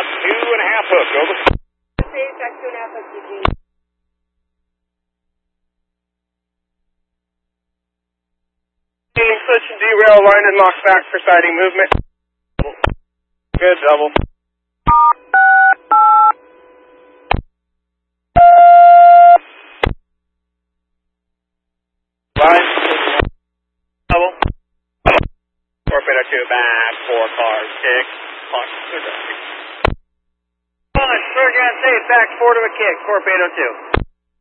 back 2.5 hook, over. Back 2.5 hook, Eugene. Switch and derail, line and lock back for siding movement. Good, double. Line. Double. Torpedo 2 back, 4 cars, 6. Clock. Good. One, clear gas safe, back 4 to a kick, Torpedo 2.